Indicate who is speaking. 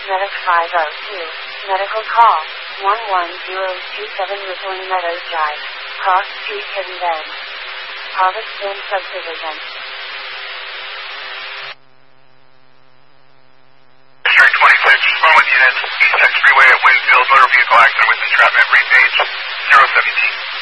Speaker 1: Medic 502. Medical call. 11027 Rippling Meadows Drive. Cross Street, Hidden Bend. Harvest Bend Subdivision.
Speaker 2: District 26, phone with units. East 10 Freeway at Winfield. Motor vehicle accident with entrapment. Brief age 017.